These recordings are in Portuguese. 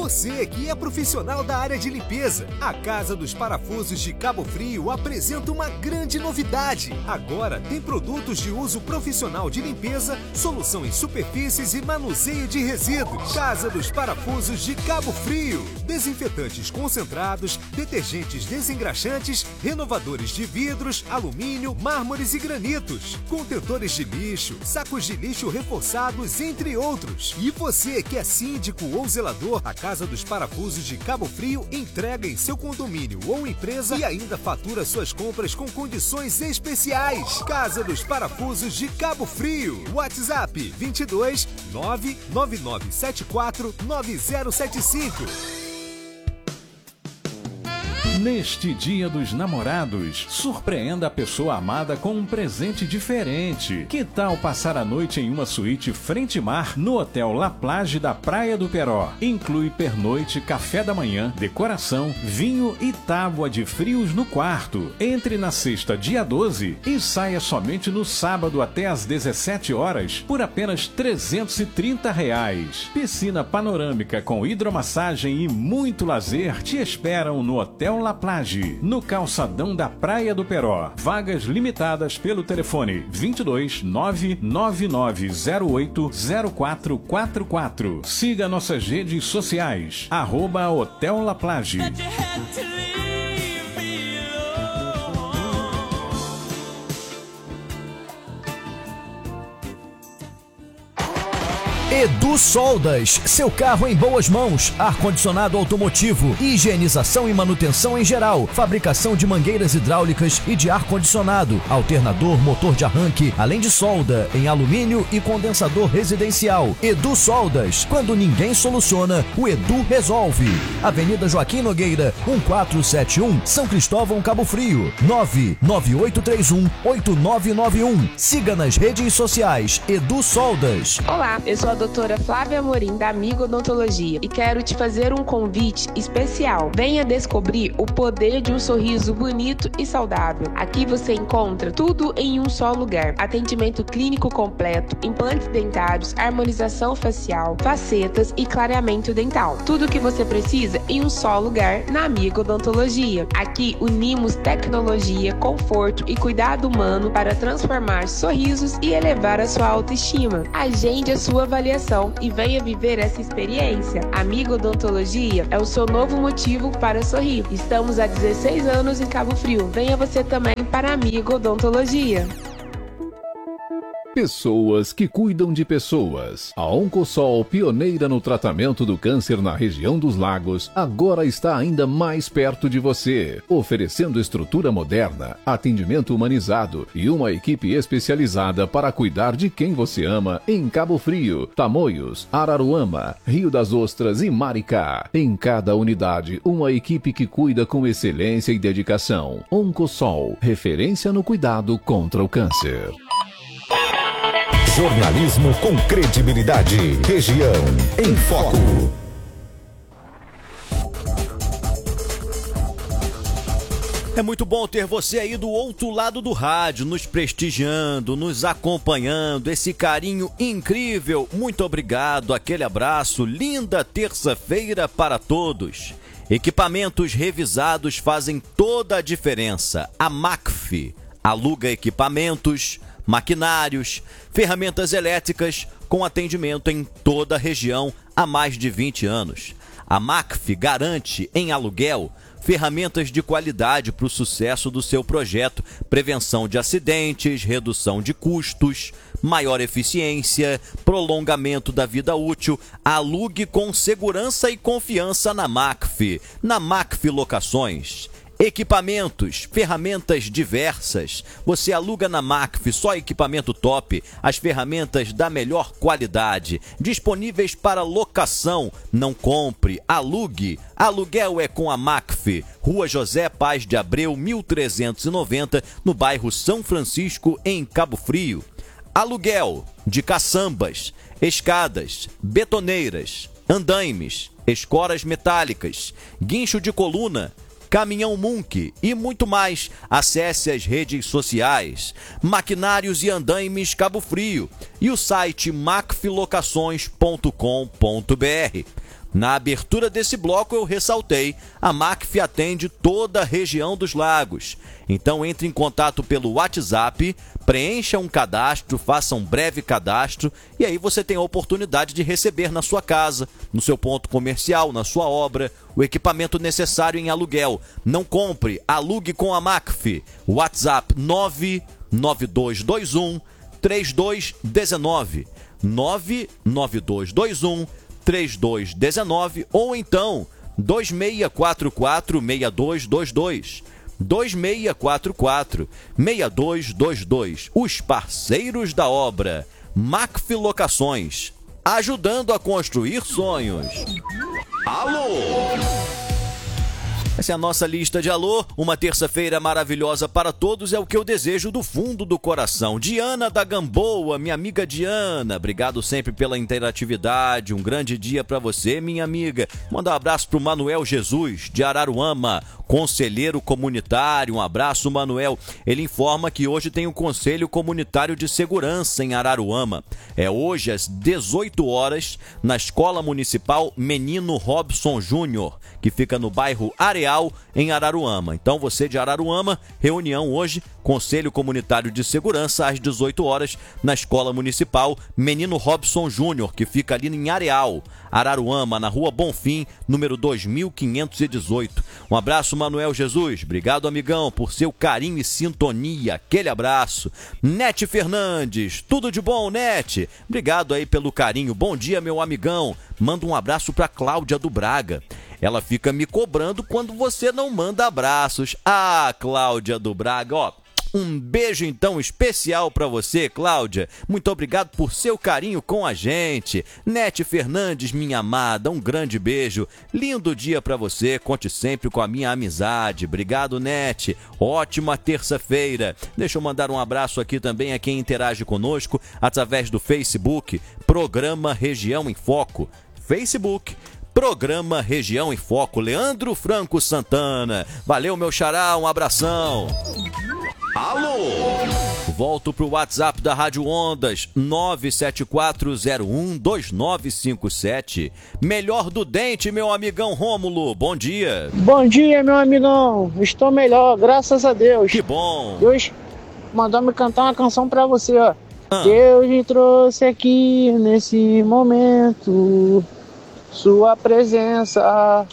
Você que é profissional da área de limpeza, a Casa dos Parafusos de Cabo Frio apresenta uma grande novidade. Agora tem produtos de uso profissional de limpeza, solução em superfícies e manuseio de resíduos. Casa dos Parafusos de Cabo Frio. Desinfetantes concentrados, detergentes desengraxantes, renovadores de vidros, alumínio, mármores e granitos, contentores de lixo, sacos de lixo reforçados, entre outros. E você que é síndico ou zelador, a Casa dos Parafusos de Cabo Frio entrega em seu condomínio ou empresa e ainda fatura suas compras com condições especiais. Casa dos Parafusos de Cabo Frio. WhatsApp 22 99974 9075. Neste Dia dos Namorados, surpreenda a pessoa amada com um presente diferente. Que tal passar a noite em uma suíte frente-mar no Hotel La Plage da Praia do Peró? Inclui pernoite, café da manhã, decoração, vinho e tábua de frios no quarto. Entre na sexta, dia 12, e saia somente no sábado até às 17 horas por apenas R$330. Piscina panorâmica com hidromassagem e muito lazer te esperam no Hotel La Plage, no calçadão da Praia do Peró. Vagas limitadas pelo telefone 22 99908 0444. Siga nossas redes sociais, @Hotel La Plage. Edu Soldas, seu carro em boas mãos, ar-condicionado automotivo, higienização e manutenção em geral, fabricação de mangueiras hidráulicas e de ar-condicionado, alternador, motor de arranque, além de solda em alumínio e condensador residencial. Edu Soldas, quando ninguém soluciona, o Edu resolve. Avenida Joaquim Nogueira, 1471, São Cristóvão, Cabo Frio, 99831-8991. Siga nas redes sociais, Edu Soldas. Olá, eu sou a doutora Flávia Amorim, da Amigo Odontologia, e quero te fazer um convite especial. Venha descobrir o poder de um sorriso bonito e saudável. Aqui você encontra tudo em um só lugar. Atendimento clínico completo, implantes dentários, harmonização facial, facetas e clareamento dental. Tudo o que você precisa em um só lugar na Amigo Odontologia. Aqui unimos tecnologia, conforto e cuidado humano para transformar sorrisos e elevar a sua autoestima. Agende a sua avaliação e venha viver essa experiência. Amigo Odontologia é o seu novo motivo para sorrir. Estamos há 16 anos em Cabo Frio. Venha você também para Amigo Odontologia. Pessoas que cuidam de pessoas. A Oncosol, pioneira no tratamento do câncer na região dos lagos, agora está ainda mais perto de você, oferecendo estrutura moderna, atendimento humanizado e uma equipe especializada para cuidar de quem você ama em Cabo Frio, Tamoios, Araruama, Rio das Ostras e Maricá. Em cada unidade, uma equipe que cuida com excelência e dedicação. Oncosol, referência no cuidado contra o câncer. Jornalismo com credibilidade. Região em Foco. É muito bom ter você aí do outro lado do rádio, nos prestigiando, nos acompanhando, esse carinho incrível. Muito obrigado, aquele abraço, linda terça-feira para todos. Equipamentos revisados fazem toda a diferença. A Macf aluga equipamentos, maquinários, ferramentas elétricas com atendimento em toda a região há mais de 20 anos. A Macf garante em aluguel ferramentas de qualidade para o sucesso do seu projeto, prevenção de acidentes, redução de custos, maior eficiência, prolongamento da vida útil. Alugue com segurança e confiança na Macf. Na Macf Locações. Equipamentos, ferramentas diversas. Você aluga na Macf só equipamento top, as ferramentas da melhor qualidade, disponíveis para locação. Não compre, alugue. Aluguel é com a Macf. Rua José Paz de Abreu, 1390, no bairro São Francisco, em Cabo Frio. Aluguel de caçambas, escadas, betoneiras, andaimes, escoras metálicas, guincho de coluna, caminhão Munk e muito mais. Acesse as redes sociais Maquinários e Andaimes Cabo Frio e o site macflocações.com.br. Na abertura desse bloco eu ressaltei, a Macf atende toda a região dos lagos. Então entre em contato pelo WhatsApp, preencha um cadastro, faça um breve cadastro e aí você tem a oportunidade de receber na sua casa, no seu ponto comercial, na sua obra, o equipamento necessário em aluguel. Não compre, alugue com a Macf. WhatsApp 99221 3219 99221 3219 ou então 2644-6222. 2644-6222. Os parceiros da obra. Macf Locações. Ajudando a construir sonhos. Alô! Essa é a nossa lista de alô. Uma terça-feira maravilhosa para todos é o que eu desejo do fundo do coração. Diana da Gamboa, minha amiga Diana, obrigado sempre pela interatividade. Um grande dia para você, minha amiga. Manda um abraço pro Manuel Jesus, de Araruama, conselheiro comunitário. Um abraço, Manuel. Ele informa que hoje tem um Conselho Comunitário de Segurança em Araruama. É hoje às 18 horas na Escola Municipal Menino Robson Júnior, que fica no bairro Areal, em Araruama. Então você de Araruama, reunião hoje, Conselho Comunitário de Segurança às 18 horas na Escola Municipal Menino Robson Júnior, que fica ali em Areal, Araruama, na Rua Bonfim, número 2518. Um abraço, Manuel Jesus. Obrigado, amigão, por seu carinho e sintonia. Aquele abraço. Nete Fernandes, tudo de bom, Nete? Obrigado aí pelo carinho. Bom dia, meu amigão. Manda um abraço para Cláudia do Braga. Ela fica me cobrando quando você não manda abraços. Ah, Cláudia do Braga, ó. Um beijo, então, especial para você, Cláudia. Muito obrigado por seu carinho com a gente. Nete Fernandes, minha amada, um grande beijo. Lindo dia para você. Conte sempre com a minha amizade. Obrigado, Nete. Ótima terça-feira. Deixa eu mandar um abraço aqui também a quem interage conosco através do Facebook, Programa Região em Foco. Facebook, Programa Região em Foco. Leandro Franco Santana. Valeu, meu xará. Um abração. Alô! Volto pro WhatsApp da Rádio Ondas, 974012957. Melhor do dente, meu amigão Rômulo. Bom dia. Bom dia, meu amigão. Estou melhor, graças a Deus. Que bom. Deus mandou me cantar uma canção pra você, ó. Deus me trouxe aqui nesse momento, sua presença.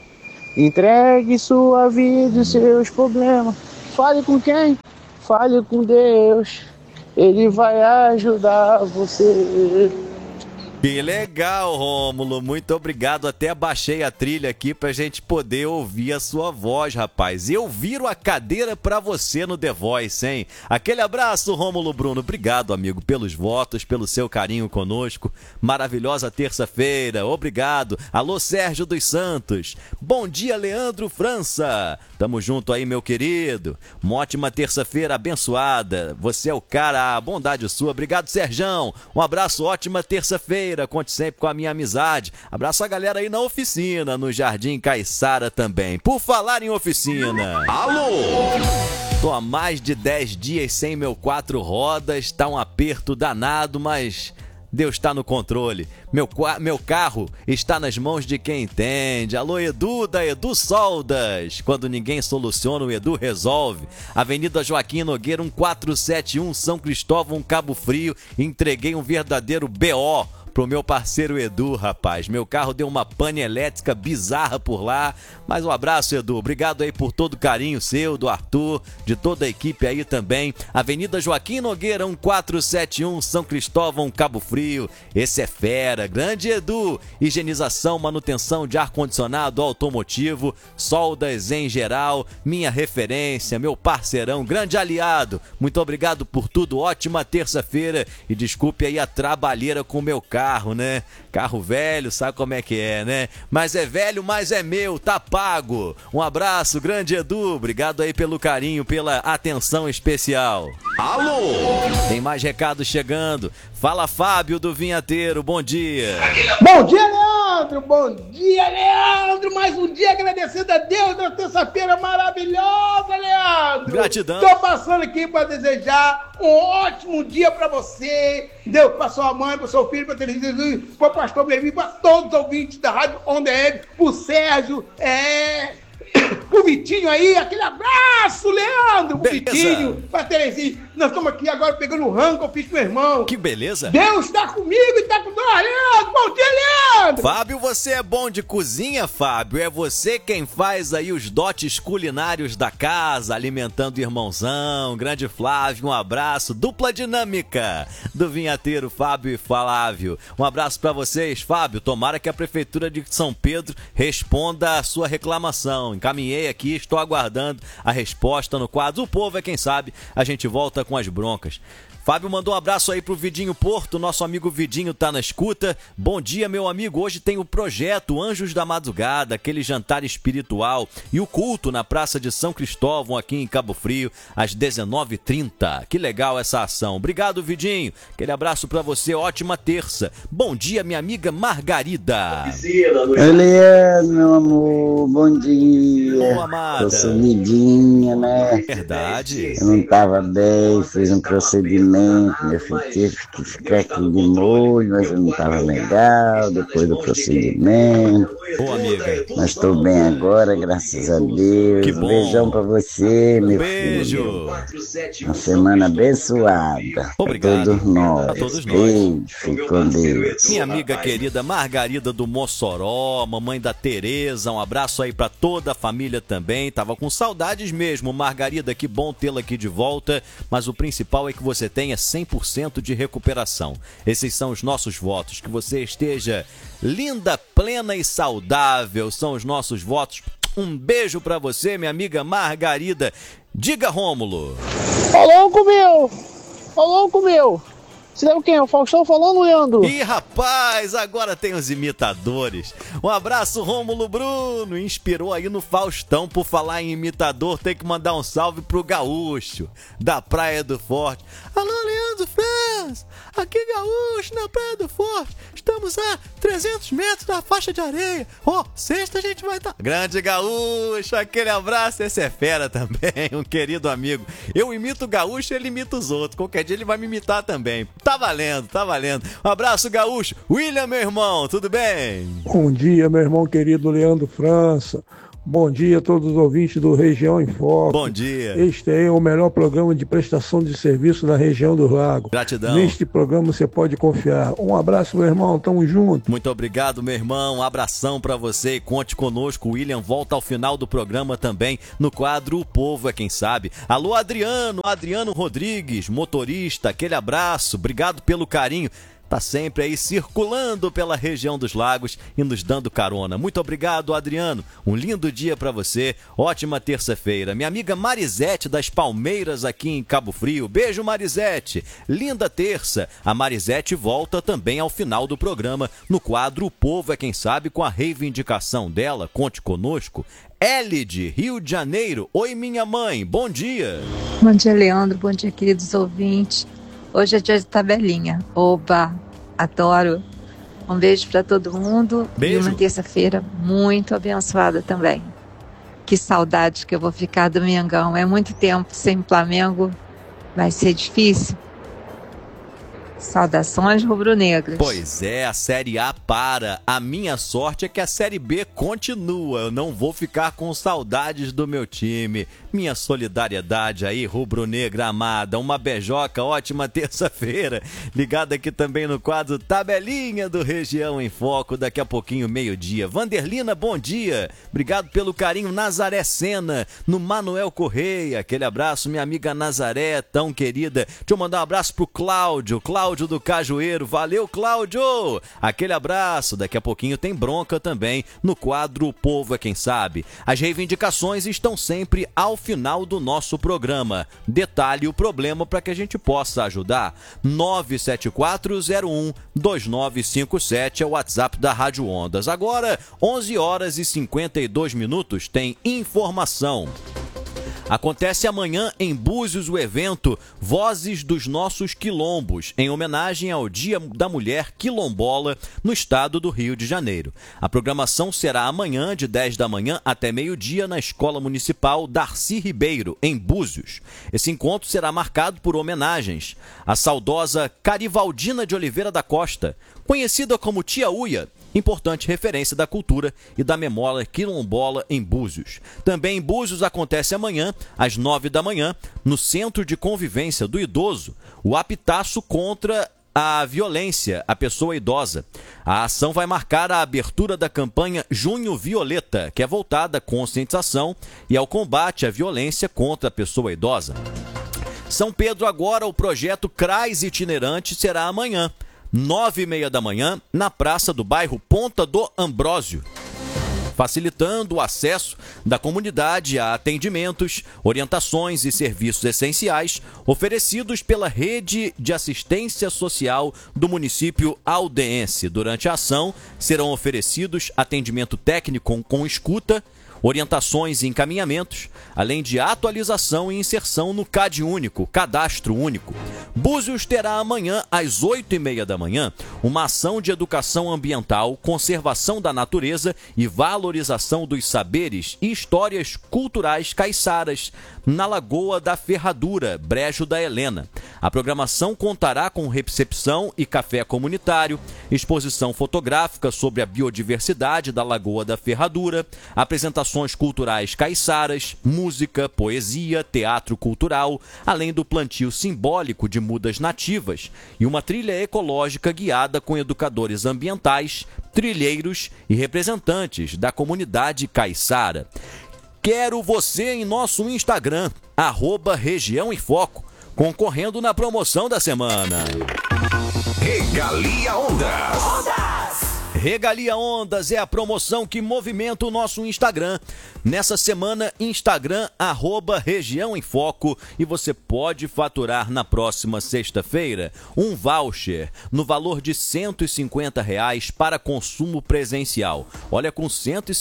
Entregue sua vida e seus problemas. Fale com quem? Fale com Deus, Ele vai ajudar você. Que legal, Rômulo, muito obrigado. Até baixei a trilha aqui pra gente poder ouvir a sua voz, rapaz. Eu viro a cadeira pra você no The Voice, hein? Aquele abraço, Rômulo Bruno. Obrigado, amigo, pelos votos, pelo seu carinho conosco. Maravilhosa terça-feira, obrigado. Alô, Sérgio dos Santos. Bom dia, Leandro França. Tamo junto aí, meu querido. Uma ótima terça-feira abençoada. Você é o cara, a bondade sua. Obrigado, Serjão. Um abraço, ótima terça-feira. Conte sempre com a minha amizade. Abraço a galera aí na oficina, no Jardim Caiçara também. Por falar em oficina. Alô! Tô há mais de 10 dias sem meu 4 rodas. Tá um aperto danado, mas Deus está no controle. Meu carro está nas mãos de quem entende. Alô, Edu, da Edu Soldas. Quando ninguém soluciona, o Edu resolve. Avenida Joaquim Nogueira, 1471, São Cristóvão, Cabo Frio. Entreguei um verdadeiro BO pro meu parceiro Edu, rapaz. Meu carro deu uma pane elétrica bizarra por lá. Mas um abraço, Edu. Obrigado aí por todo o carinho seu, do Arthur, de toda a equipe aí também. Avenida Joaquim Nogueira, 1471, São Cristóvão, Cabo Frio. Esse é fera. Grande Edu. Higienização, manutenção de ar-condicionado automotivo, soldas em geral. Minha referência, meu parceirão, grande aliado. Muito obrigado por tudo. Ótima terça-feira. E desculpe aí a trabalheira com o meu carro, né? Carro velho, sabe como é que é, né? Mas é velho, mas é meu, tá pago. Um abraço, grande Edu. Obrigado aí pelo carinho, pela atenção especial. Alô! Tem mais recados chegando. Fala, Fábio do Vinhateiro, bom dia. Bom dia, Leandro! Leandro! Bom dia, Leandro! Mais um dia agradecendo a Deus na terça-feira maravilhosa, Leandro! Gratidão! Tô passando aqui para desejar um ótimo dia para você, Deus, para sua mãe, para seu filho, para Teresa Jesus, para o pastor Levi, para todos os ouvintes da Rádio Onda Web, pro Sérgio, o Vitinho aí, aquele abraço, Leandro, o Vitinho, pra Terezinha. Nós estamos aqui agora pegando o rango que eu fiz com meu irmão. Que beleza. Deus está comigo e está com nós, Leandro. Bom dia, Leandro. Fábio, você é bom de cozinha, Fábio? É você quem faz aí os dotes culinários da casa, alimentando o irmãozão. Grande Flávio, um abraço. Dupla dinâmica do vinhateiro Fábio e Flávio. Um abraço pra vocês, Fábio. Tomara que a Prefeitura de São Pedro responda a sua reclamação. Encaminhei aqui, estou aguardando a resposta no quadro. O povo é quem sabe, a gente volta com as broncas. Fábio mandou um abraço aí pro Vidinho Porto, nosso amigo Vidinho tá na escuta. Bom dia, meu amigo, hoje tem o projeto Anjos da Madrugada, aquele jantar espiritual e o culto na Praça de São Cristóvão, aqui em Cabo Frio, às 19h30. Que legal essa ação. Obrigado, Vidinho. Aquele abraço pra você, ótima terça. Bom dia, minha amiga Margarida. Eliane, meu amor, bom dia. Boa, amada. Tô sumidinha, né? Verdade. Eu não tava bem, fiz um procedimento. Meu filho teve que ficar aqui de molho, mas eu não estava legal depois do procedimento. Boa, amiga. Mas estou bem agora, graças a Deus. Que bom. Um beijão pra você, meu Beijo. filho. Uma semana abençoada. Obrigado. Pra todos nós. Pra todos nós. Beijo, fique com Deus. Minha amiga querida Margarida do Mossoró, mamãe da Tereza, um abraço aí pra toda a família também. Tava com saudades mesmo, Margarida, que bom tê-la aqui de volta, mas o principal é que você tenha 100% de recuperação. Esses são os nossos votos, que você esteja linda, plena e saudável, são os nossos votos. Um beijo pra você, minha amiga Margarida. Diga, Rômulo. Ô louco meu! Ô louco meu! Você lembra quem é? O Faustão falando, Leandro? Ih, rapaz, agora tem os imitadores. Um abraço, Rômulo Bruno. Inspirou aí no Faustão. Por falar em imitador, tem que mandar um salve pro Gaúcho, da Praia do Forte. Alô, Leandro Franz. Aqui Gaúcho, na Praia do Forte. Estamos a 300 metros da faixa de areia. Sexta a gente vai estar... Grande Gaúcho, aquele abraço. Esse é fera também, um querido amigo. Eu imito o Gaúcho, ele imita os outros. Qualquer dia ele vai me imitar também. Tá valendo, tá valendo. Um abraço, Gaúcho. William, meu irmão, tudo bem? Bom dia, meu irmão querido Leandro França. Bom dia a todos os ouvintes do Região em Foco. Bom dia. Este é o melhor programa de prestação de serviço na região do Lago. Gratidão. Neste programa você pode confiar. Um abraço, meu irmão. Tamo junto. Muito obrigado, meu irmão. Um abração pra você e conte conosco. O William volta ao final do programa também no quadro O Povo é Quem Sabe. Alô, Adriano Rodrigues, motorista. Aquele abraço. Obrigado pelo carinho. Tá sempre aí circulando pela região dos lagos e nos dando carona. Muito obrigado, Adriano. Um lindo dia pra você. Ótima terça-feira. Minha amiga Marisete das Palmeiras aqui em Cabo Frio. Beijo, Marisete. Linda terça. A Marisete volta também ao final do programa no quadro O Povo é Quem Sabe, com a reivindicação dela. Conte conosco. Elide, Rio de Janeiro. Oi, minha mãe. Bom dia. Bom dia, Leandro. Bom dia, queridos ouvintes. Hoje é dia de tabelinha. Oba, adoro. Um beijo para todo mundo. Beijo. E uma terça-feira muito abençoada também. Que saudade que eu vou ficar do Mengão. É muito tempo sem Flamengo. Vai ser difícil. Saudações rubro-negras. Pois é, a Série A para. A minha sorte é que a Série B continua. Eu não vou ficar com saudades do meu time. Minha solidariedade aí, rubro-negra amada. Uma beijoca, ótima terça-feira. Ligado aqui também no quadro Tabelinha do Região em Foco. Daqui a pouquinho, meio-dia. Vanderlina, bom dia. Obrigado pelo carinho. Nazaré Sena, no Manuel Correia. Aquele abraço, minha amiga Nazaré, tão querida. Deixa eu mandar um abraço pro Cláudio do Cajueiro. Valeu, Cláudio! Aquele abraço. Daqui a pouquinho tem bronca também no quadro O Povo é Quem Sabe. As reivindicações estão sempre ao final do nosso programa. Detalhe o problema para que a gente possa ajudar. 974012957 é o WhatsApp da Rádio Ondas. Agora, 11 horas e 52 minutos, tem informação. Acontece amanhã em Búzios o evento Vozes dos Nossos Quilombos, em homenagem ao Dia da Mulher Quilombola no estado do Rio de Janeiro. A programação será amanhã de 10 da manhã até meio-dia na Escola Municipal Darcy Ribeiro, em Búzios. Esse encontro será marcado por homenagens à saudosa Carivaldina de Oliveira da Costa, conhecida como Tia Uia, importante referência da cultura e da memória quilombola em Búzios. Também em Búzios acontece amanhã, às 9 da manhã, no Centro de Convivência do Idoso, o apitaço contra a violência à pessoa idosa. A ação vai marcar a abertura da campanha Junho Violeta, que é voltada à conscientização e ao combate à violência contra a pessoa idosa. São Pedro agora, o projeto CRAS itinerante será amanhã, 9h30 da manhã, na praça do bairro Ponta do Ambrósio, facilitando o acesso da comunidade a atendimentos, orientações e serviços essenciais oferecidos pela Rede de Assistência Social do município aldeense. Durante a ação, serão oferecidos atendimento técnico com escuta, orientações e encaminhamentos, além de atualização e inserção no CAD único, Cadastro Único. Búzios terá amanhã, às 8h30 da manhã, uma ação de educação ambiental, conservação da natureza e valorização dos saberes e histórias culturais caiçaras na Lagoa da Ferradura, Brejo da Helena. A programação contará com recepção e café comunitário, exposição fotográfica sobre a biodiversidade da Lagoa da Ferradura, apresentações culturais caiçaras, música, poesia, teatro cultural, além do plantio simbólico de mudas nativas e uma trilha ecológica guiada com educadores ambientais, trilheiros e representantes da comunidade caiçara. Quero você em nosso Instagram, @Região em Foco, concorrendo na promoção da semana. Regalia Ondas. Regalia Ondas é a promoção que movimenta o nosso Instagram. Nessa semana, Instagram, @Região em Foco, e você pode faturar na próxima sexta-feira um voucher no valor de R$150 para consumo presencial. Olha, com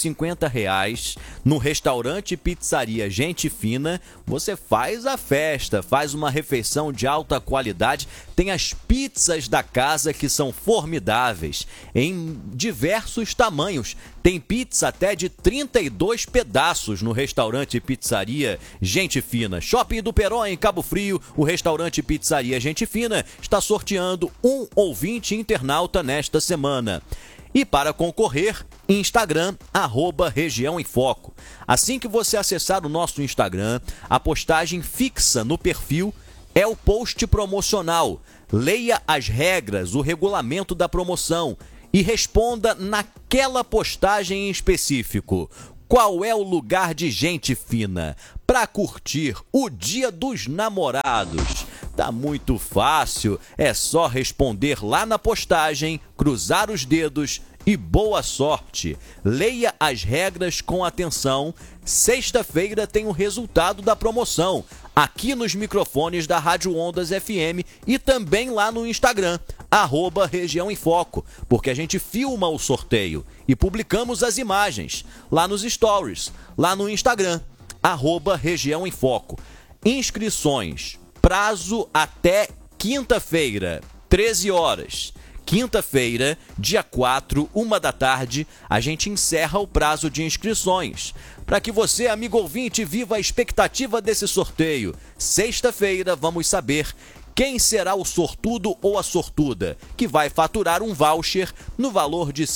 R$150 no restaurante e pizzaria Gente Fina, você faz a festa, faz uma refeição de alta qualidade, tem as pizzas da casa que são formidáveis, em diversos tamanhos. Tem pizza até de 32 pedaços no restaurante e pizzaria Gente Fina. Shopping do Peró, em Cabo Frio, o restaurante e pizzaria Gente Fina está sorteando um ouvinte internauta nesta semana. E para concorrer, Instagram, @Região em Foco. Assim que você acessar o nosso Instagram, a postagem fixa no perfil é o post promocional. Leia as regras, o regulamento da promoção e responda naquela postagem em específico. Qual é o lugar de Gente Fina para curtir o Dia dos Namorados? Tá muito fácil, é só responder lá na postagem, cruzar os dedos e boa sorte. Leia as regras com atenção. Sexta-feira tem o resultado da promoção, aqui nos microfones da Rádio Ondas FM e também lá no Instagram, @Região em Foco, porque a gente filma o sorteio e publicamos as imagens lá nos stories, lá no Instagram, @Região em Foco. Inscrições, prazo até quinta-feira, 13 horas. Quinta-feira, dia 4, 1 da tarde, a gente encerra o prazo de inscrições. Para que você, amigo ouvinte, viva a expectativa desse sorteio. Sexta-feira vamos saber quem será o sortudo ou a sortuda que vai faturar um voucher no valor de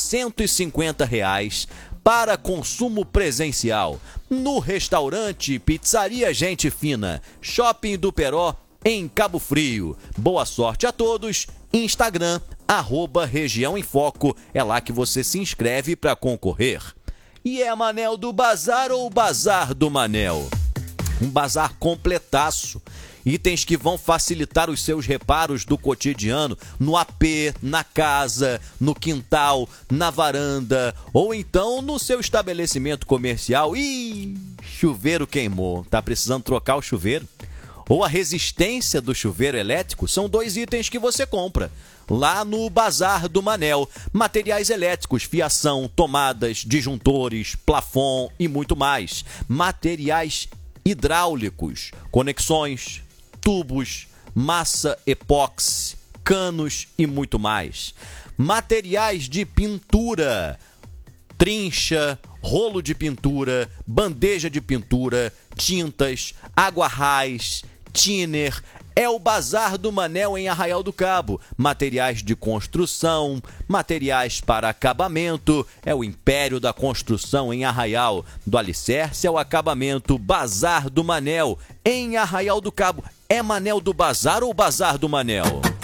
R$150 para consumo presencial no restaurante Pizzaria Gente Fina, Shopping do Peró, em Cabo Frio. Boa sorte a todos. Instagram, @Região em Foco, é lá que você se inscreve para concorrer. E é Manel do Bazar ou Bazar do Manel? Um bazar completaço. Itens que vão facilitar os seus reparos do cotidiano no AP, na casa, no quintal, na varanda ou então no seu estabelecimento comercial. Ih, chuveiro queimou. Tá precisando trocar o chuveiro? Ou a resistência do chuveiro elétrico? São 2 itens que você compra lá no Bazar do Manel. Materiais elétricos, fiação, tomadas, disjuntores, plafon e muito mais. Materiais hidráulicos, conexões, tubos, massa epóxi, canos e muito mais. Materiais de pintura, trincha, rolo de pintura, bandeja de pintura, tintas, água-rás, thinner. É o Bazar do Manel em Arraial do Cabo. Materiais de construção, materiais para acabamento. É o Império da Construção em Arraial. Do alicerce ao acabamento, Bazar do Manel em Arraial do Cabo. É Manel do Bazar ou Bazar do Manel?